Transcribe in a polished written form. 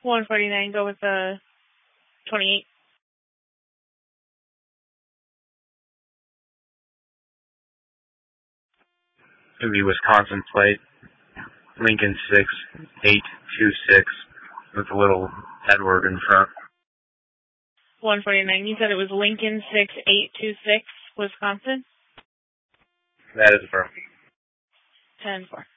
149, go with the 28. It'll be Wisconsin plate, Lincoln 6826, with a little Edward in front. 149, you said it was Lincoln 6826, Wisconsin? That is affirmative. 10-4.